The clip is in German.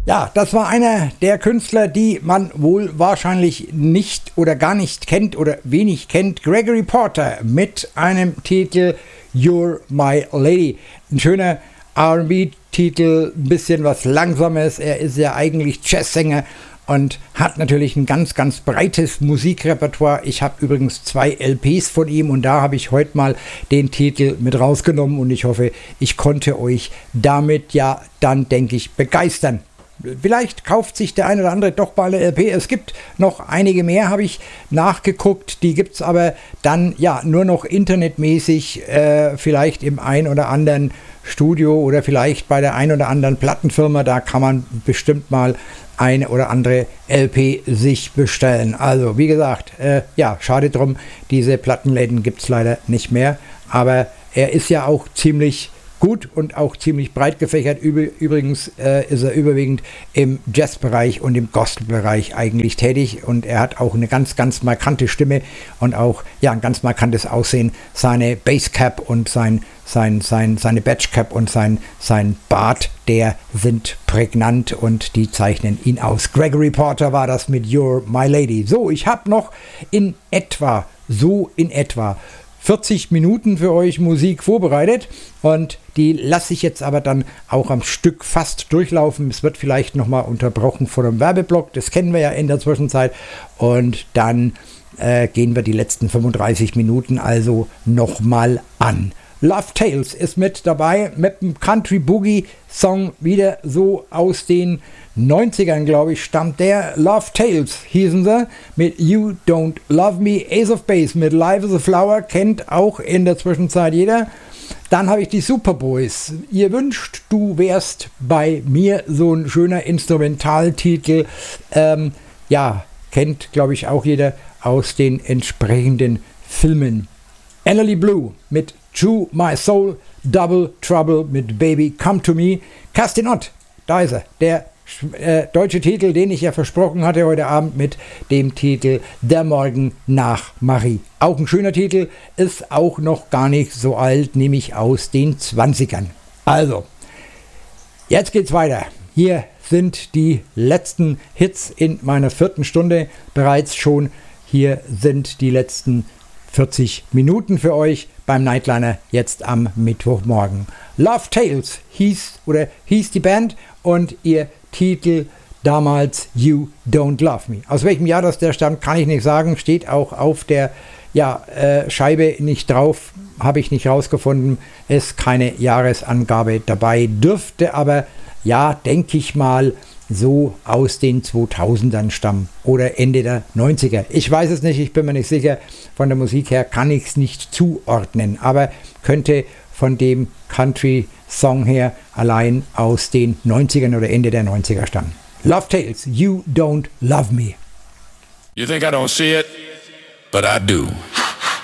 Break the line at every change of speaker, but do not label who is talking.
Ja, das war einer der Künstler, die man wohl wahrscheinlich nicht oder gar nicht kennt oder wenig kennt. Gregory Porter mit einem Titel You're My Lady. Ein schöner R&B-Titel, ein bisschen was Langsames. Er ist ja eigentlich Jazzsänger und hat natürlich ein ganz, ganz breites Musikrepertoire. Ich habe übrigens 2 LPs von ihm und da habe ich heute mal den Titel mit rausgenommen und ich hoffe, ich konnte euch damit ja dann, denke ich, begeistern. Vielleicht kauft sich der eine oder andere doch mal eine LP. Es gibt noch einige mehr, habe ich nachgeguckt. Die gibt es aber dann ja nur noch internetmäßig, vielleicht im ein oder anderen Studio oder vielleicht bei der ein oder anderen Plattenfirma. Da kann man bestimmt mal eine oder andere LP sich bestellen. Also wie gesagt, ja, schade drum, diese Plattenläden gibt es leider nicht mehr. Aber er ist ja auch ziemlich gut und auch ziemlich breit gefächert. Übrigens ist er überwiegend im Jazzbereich und im Gospelbereich eigentlich tätig und er hat auch eine ganz, ganz markante Stimme und auch ja ein ganz markantes Aussehen. Seine Basscap und seine Badgecap und sein Bart, der sind prägnant und die zeichnen ihn aus. Gregory Porter war das mit You're My Lady. So, ich habe noch in etwa 40 Minuten für euch Musik vorbereitet und die lasse ich jetzt aber dann auch am Stück fast durchlaufen. Es wird vielleicht nochmal unterbrochen von einem Werbeblock, das kennen wir ja in der Zwischenzeit und dann gehen wir die letzten 35 Minuten also nochmal an. Love Tales ist mit dabei, mit dem Country Boogie Song wieder so aus den 90ern, glaube ich, stammt der. Love Tales hießen sie mit You Don't Love Me. Ace of Base mit Live as a Flower kennt auch in der Zwischenzeit jeder. Dann habe ich die Superboys. Ihr wünscht, du wärst bei mir, so ein schöner Instrumentaltitel. Ja, kennt, glaube ich, auch jeder aus den entsprechenden Filmen. Annalie Blue mit True My Soul, Double Trouble mit Baby Come to Me. Kerstin Ott, da ist er, der deutsche Titel, den ich ja versprochen hatte heute Abend mit dem Titel Der Morgen nach Marie. Auch ein schöner Titel, ist auch noch gar nicht so alt, nämlich aus den 20ern. Also, jetzt geht's weiter. Hier sind die letzten Hits in meiner 4. Stunde bereits schon. Hier sind die letzten 40 Minuten für euch beim Nightliner jetzt am Mittwochmorgen. Love Tales hieß die Band und ihr Titel damals You Don't Love Me. Aus welchem Jahr das der stammt, kann ich nicht sagen. Steht auch auf der Scheibe nicht drauf, habe ich nicht rausgefunden. Ist keine Jahresangabe dabei, dürfte aber, ja, denke ich mal, so aus den 2000ern stammen oder Ende der 90er. Ich weiß es nicht, ich bin mir nicht sicher. Von der Musik her kann ich es nicht zuordnen, aber könnte von dem Country-Song her allein aus den 90ern oder Ende der 90er stammen. Love Tales, You Don't Love Me.
You think I don't see it? But I do.